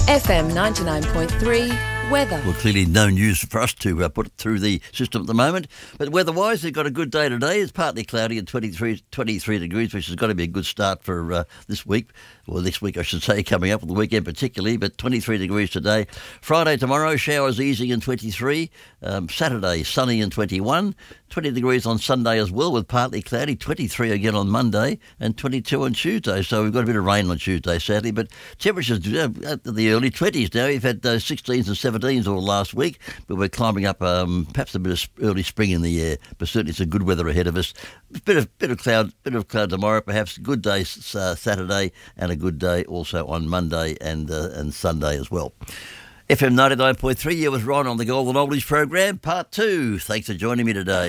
FM 99.3 weather. Well, clearly no news for us to put it through the system at the moment. But weather-wise, they've got a good day today. It's partly cloudy at 23 degrees, which has got to be a good start for this week. Well, this week, I should say, coming up, the weekend particularly, but 23 degrees today. Friday, tomorrow, showers easing in 23. Saturday, sunny in 21. 20 degrees on Sunday as well, with partly cloudy. 23 again on Monday and 22 on Tuesday. So we've got a bit of rain on Tuesday, sadly. But temperatures at the early 20s now. We've had 16s and 17s all last week, but we're climbing up perhaps a bit of early spring in the air. But certainly some good weather ahead of us. Bit of cloud tomorrow, perhaps. Good day Saturday, and a good day also on Monday and Sunday as well. FM 99.3, you with Ron on the Golden Oldies program, part 2. Thanks for joining me today.